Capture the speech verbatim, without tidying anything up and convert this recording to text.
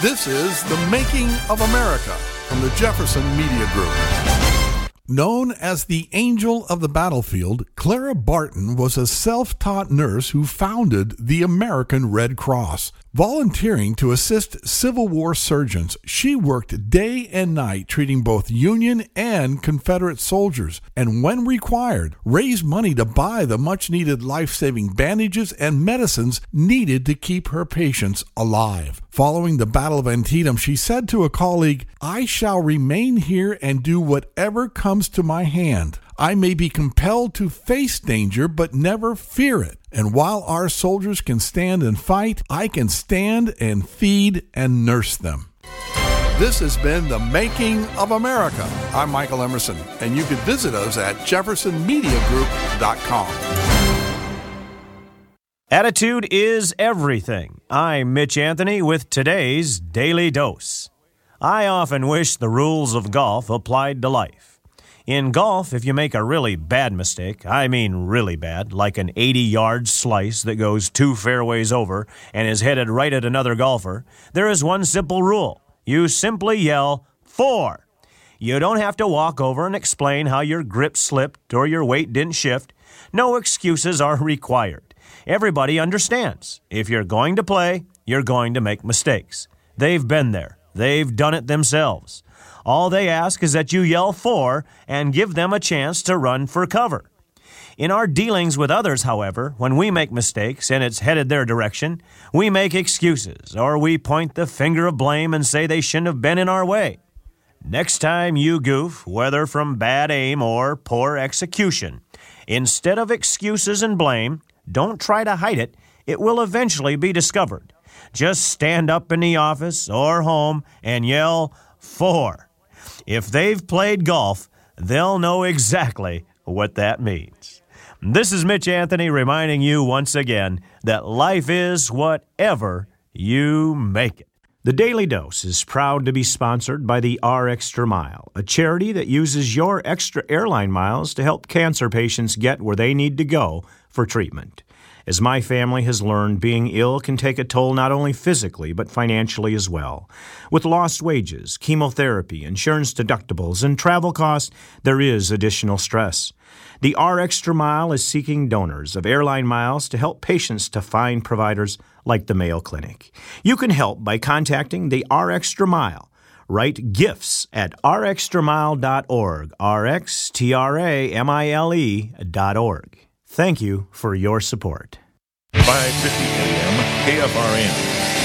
This is The Making of America from the Jefferson Media Group. Known as the Angel of the Battlefield, Clara Barton was a self-taught nurse who founded the American Red Cross. Volunteering to assist Civil War surgeons, she worked day and night treating both Union and Confederate soldiers, and when required, raised money to buy the much-needed life-saving bandages and medicines needed to keep her patients alive. Following the Battle of Antietam, she said to a colleague, "I shall remain here and do whatever comes to my hand. I may be compelled to face danger, but never fear it. And while our soldiers can stand and fight, I can stand and feed and nurse them." This has been The Making of America. I'm Michael Emerson, and you can visit us at jefferson media group dot com. Attitude is everything. I'm Mitch Anthony with today's Daily Dose. I often wish the rules of golf applied to life. In golf, if you make a really bad mistake, I mean really bad, like an eighty-yard slice that goes two fairways over and is headed right at another golfer, there is one simple rule. You simply yell, "Four." You don't have to walk over and explain how your grip slipped or your weight didn't shift. No excuses are required. Everybody understands. If you're going to play, you're going to make mistakes. They've been there. They've done it themselves. All they ask is that you yell four and give them a chance to run for cover. In our dealings with others, however, when we make mistakes and it's headed their direction, we make excuses or we point the finger of blame and say they shouldn't have been in our way. Next time you goof, whether from bad aim or poor execution, instead of excuses and blame, don't try to hide it. It will eventually be discovered. Just stand up in the office or home and yell four. If they've played golf, they'll know exactly what that means. This is Mitch Anthony reminding you once again that life is whatever you make it. The Daily Dose is proud to be sponsored by the R Extra Mile, a charity that uses your extra airline miles to help cancer patients get where they need to go for treatment. As my family has learned, being ill can take a toll not only physically but financially as well. With lost wages, chemotherapy, insurance deductibles, and travel costs, there is additional stress. The R Extra Mile is seeking donors of airline miles to help patients to find providers like the Mayo Clinic. You can help by contacting the R Extra Mile. Write gifts at r extra mile dot org, R X T R A M I L E dot org. Thank you for your support. five fifty A M K F R N.